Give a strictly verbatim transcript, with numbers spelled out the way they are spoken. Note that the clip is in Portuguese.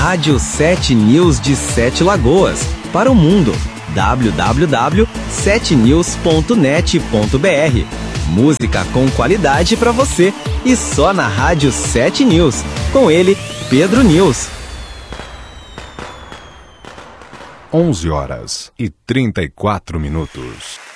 Rádio sete News de Sete Lagoas, para o mundo. w w w ponto sete news ponto net ponto b r. Música com qualidade para você e só na Rádio sete News. Com ele, Pedro News. onze horas e trinta e quatro minutos.